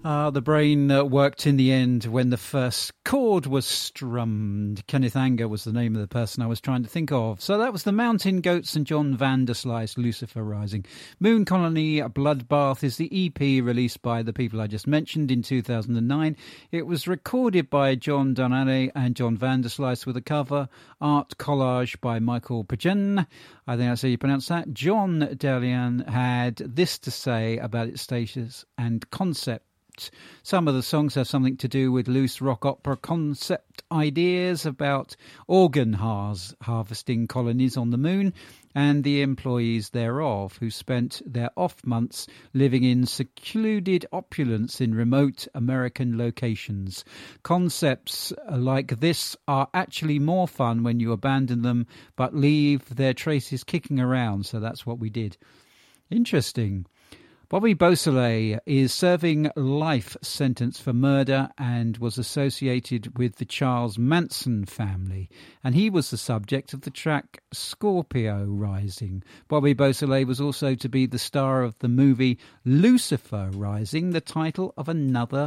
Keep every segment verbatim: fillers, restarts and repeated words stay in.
Ah, the brain uh, worked in the end when the first chord was strummed. Kenneth Anger was the name of the person I was trying to think of. So that was the Mountain Goats and John Vanderslice, Lucifer Rising. Moon Colony Bloodbath is the E P released by the people I just mentioned in two thousand nine. It was recorded by John Donale and John Vanderslice with a cover art collage by Michael Pagen. I think that's how you pronounce that. John Delian had this to say about its status and concept. Some of the songs have something to do with loose rock opera concept ideas about organ har- harvesting colonies on the moon and the employees thereof, who spent their off months living in secluded opulence in remote American locations. Concepts like this are actually more fun when you abandon them but leave their traces kicking around, so that's what we did. Interesting. Bobby Beausoleil is serving life sentence for murder and was associated with the Charles Manson family, and he was the subject of the track Scorpio Rising. Bobby Beausoleil was also to be the star of the movie Lucifer Rising, the title of another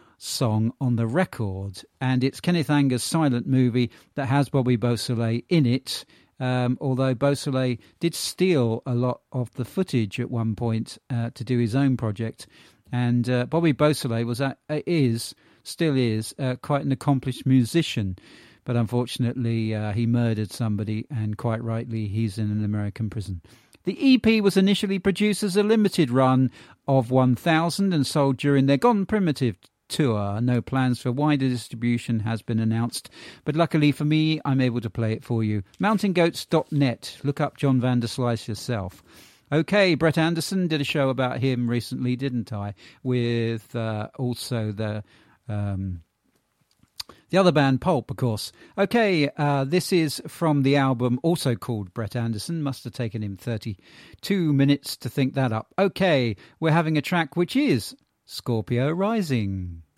song on the record, and it's Kenneth Anger's silent movie that has Bobby Beausoleil in it. Um, although Beausoleil did steal a lot of the footage at one point uh, to do his own project. And uh, Bobby Beausoleil was at, uh, is, still is, uh, quite an accomplished musician. But unfortunately, uh, he murdered somebody, and quite rightly, he's in an American prison. The E P was initially produced as a limited run of one thousand and sold during their Gone Primitive tour. No plans for wider distribution has been announced, but luckily for me, I'm able to play it for you. mountain goats dot net. Look up John Vanderslice yourself. Okay, Brett Anderson, did a show about him recently, didn't I? With uh, also the um, the other band, Pulp, of course. Okay, uh, this is from the album also called Brett Anderson. Must have taken him thirty-two minutes to think that up. Okay, we're having a track which is Scorpio Rising.